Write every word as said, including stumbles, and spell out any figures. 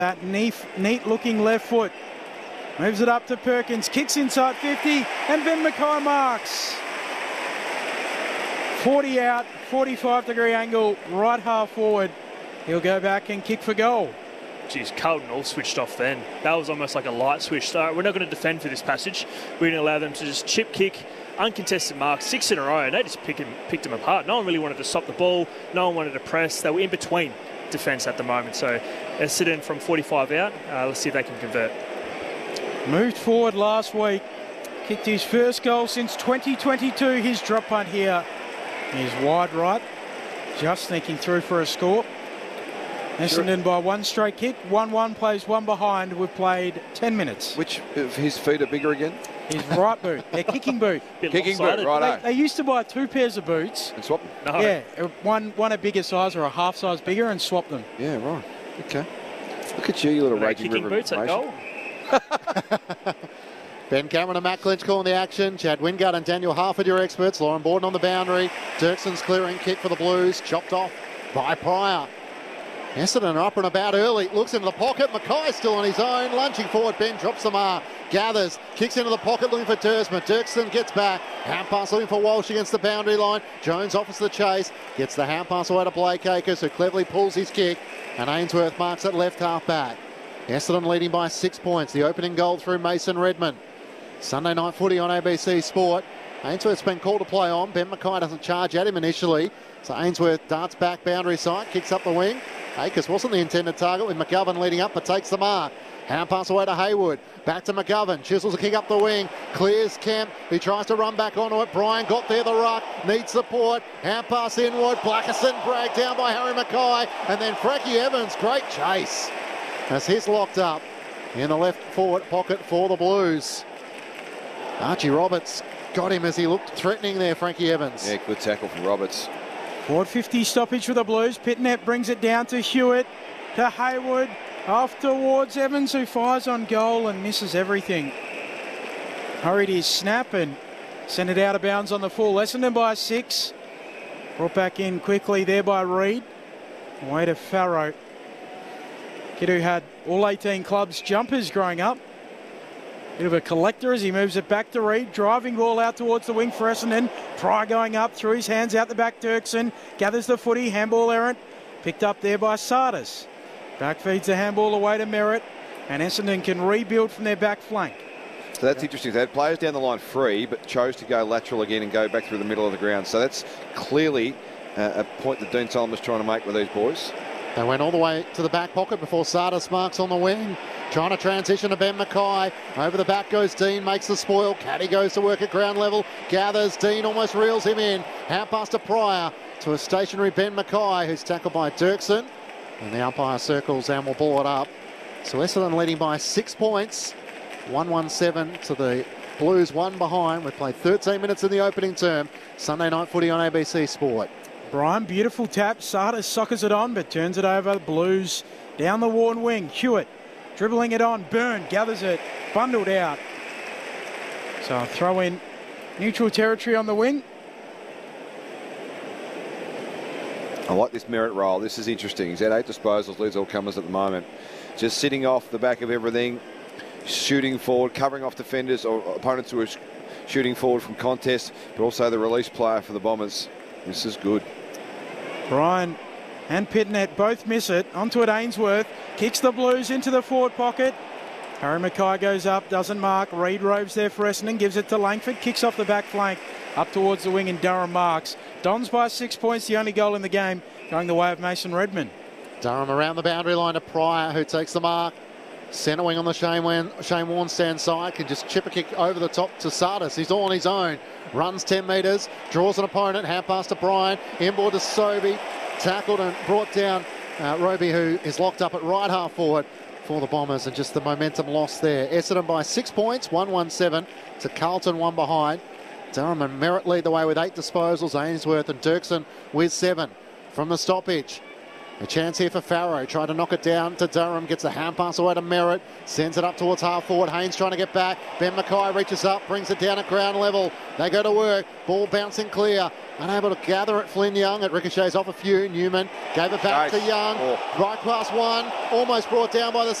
That neat, neat looking left foot. Moves it up to Perkins, kicks inside fifty, and Ben Mackay marks. forty out, forty-five degree angle, right half forward. He'll go back and kick for goal. Geez, Carlton all switched off then. That was almost like a light switch. So we're not going to defend for this passage. We're going to allow them to just chip kick, uncontested marks, six in a row, and they just pick him, picked them apart. No one really wanted to stop the ball. No one wanted to press. They were in between defence at the moment. So Essendon from forty-five out. Uh, let's see if they can convert. Moved forward last week. Kicked his first goal since twenty twenty-two. His drop punt here is wide right. Just sneaking through for a score. Essendon by one straight kick. one one plays one behind. We've played ten minutes. Which of his feet are bigger again? His right boot. Their kicking boot. Kicking boot, right. They, they used to buy two pairs of boots. And swap them? No. Yeah, one, one a bigger size or a half size bigger and swap them. Yeah, right. Okay. Look at you, you little raging kicking river boots at goal. Ben Cameron and Matt Clinch calling the action. Chad Wingard and Daniel Harford, your experts. Lauren Borden on the boundary. Dirkson's clearing kick for the Blues. Chopped off by Pryor. Essendon are up and about early. Looks into the pocket. Mackay still on his own. Lunging forward. Ben drops the mark. Gathers. Kicks into the pocket looking for Dursman. Dirkson gets back. Hand pass looking for Walsh against the boundary line. Jones offers the chase. Gets the hand pass away to Blake Acres, who cleverly pulls his kick. And Ainsworth marks at left half back. Essendon leading by six points. The opening goal through Mason Redmond. Sunday night footy on A B C Sport. Ainsworth's been called to play on. Ben Mackay doesn't charge at him initially. So Ainsworth darts back boundary side, kicks up the wing. Akers wasn't the intended target with McGovern leading up but takes the mark. Hand pass away to Hayward. Back to McGovern. Chisels a kick up the wing. Clears Kemp. He tries to run back onto it. Brian got there the ruck. Needs support. Hand pass inward. Blackerson dragged down by Harry Mackay. And then Frankie Evans. Great chase. As he's locked up in the left forward pocket for the Blues. Archie Roberts got him as he looked threatening there, Frankie Evans. Yeah, good tackle from Roberts. Forward fifty stoppage for the Blues. Pitnet brings it down to Hewitt, to Hayward, off towards Evans, who fires on goal and misses everything. Hurried his snap and sent it out of bounds on the full. Essendon by six. Brought back in quickly there by Reid. Away to Farrow. Kid who had all eighteen clubs jumpers growing up. Bit of a collector as he moves it back to Reid. Driving ball out towards the wing for Essendon. Pryor going up through his hands out the back. Dirkson gathers the footy. Handball errant. Picked up there by Sardis. Back feeds the handball away to Merritt. And Essendon can rebuild from their back flank. So that's interesting. They had players down the line free, but chose to go lateral again and go back through the middle of the ground. So that's clearly uh, a point that Dean Solomon was trying to make with these boys. They went all the way to the back pocket before Sardis marks on the wing. Trying to transition to Ben Mackay. Over the back goes Dean, makes the spoil. Caddy goes to work at ground level. Gathers. Dean almost reels him in. Hand pass to Pryor. To a stationary Ben Mackay, who's tackled by Dirkson. And the umpire circles and will ball it up. So Essendon leading by six points. one one seven to the Blues, one behind. We've played thirteen minutes in the opening term. Sunday night footy on A B C Sport. Brian, beautiful tap. Sardis sockers it on, but turns it over. Blues down the worn wing. Hewitt dribbling it on. Byrne gathers it. Bundled out. So I'll throw in neutral territory on the wing. I like this Merritt role. This is interesting. He's had eight disposals, leads all comers at the moment. Just sitting off the back of everything, shooting forward, covering off defenders or opponents who are sh shooting forward from contest, but also the release player for the Bombers. This is good. Brian and Pitnet both miss it. Onto it Ainsworth. Kicks the Blues into the forward pocket. Harry Mackay goes up, doesn't mark. Reid roves there for Essendon, gives it to Langford. Kicks off the back flank, up towards the wing, and Durham marks. Dons by six points, the only goal in the game, going the way of Mason Redmond. Durham around the boundary line to Pryor, who takes the mark. Centre wing on the Shane, Wan Shane Warnstand side. Can just chip a kick over the top to Sardis. He's all on his own. Runs ten metres. Draws an opponent. Hand pass to Brian. Inboard to Sobey. Tackled and brought down uh, Roby, who is locked up at right half forward for the Bombers. And just the momentum lost there. Essendon by six points. one one seven to Carlton, one behind. Durham and Merritt lead the way with eight disposals. Ainsworth and Dirkson with seven from the stoppage. A chance here for Farrow, trying to knock it down to Durham, gets the hand pass away to Merritt, sends it up towards half forward. Haynes trying to get back. Ben Mackay reaches up, brings it down at ground level. They go to work, ball bouncing clear. Unable to gather it, Flynn Young. It ricochets off a few. Newman gave it back Nice. to Young. Oh. Right past one, almost brought down by the